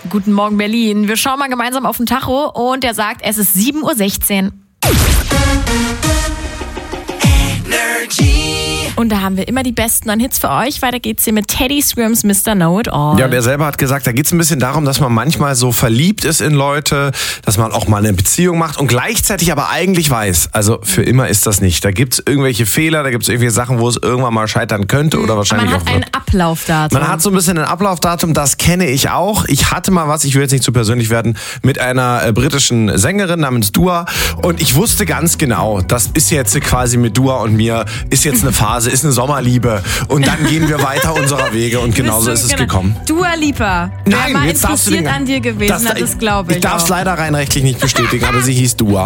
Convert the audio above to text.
Guten Morgen, Berlin. Wir schauen mal gemeinsam auf den Tacho und der sagt, es ist 7:16 Uhr. Und da haben wir immer die besten an Hits für euch. Weiter geht's hier mit Teddy Swims Mr. Know-It-All. Ja, und er selber hat gesagt, da geht's ein bisschen darum, dass man manchmal so verliebt ist in Leute, dass man auch mal eine Beziehung macht und gleichzeitig aber eigentlich weiß, also für immer ist das nicht. Da gibt's irgendwelche Fehler, da gibt's irgendwelche Sachen, wo es irgendwann mal scheitern könnte oder wahrscheinlich man auch hat wird. ein Ablaufdatum. Man hat so ein bisschen ein Ablaufdatum, das kenne ich auch. Ich hatte mal was, ich will jetzt nicht zu persönlich werden, mit einer britischen Sängerin namens Dua und ich wusste ganz genau, das ist jetzt quasi mit Dua und mir, ist jetzt eine Phase, ist eine Sommerliebe und dann gehen wir weiter unserer Wege und genauso ist es gekommen. Dua Lipa. Nein, mal jetzt darfst du interessiert an dir gewesen, das glaube ich. Ich darf es leider rein rechtlich nicht bestätigen, aber sie hieß Dua.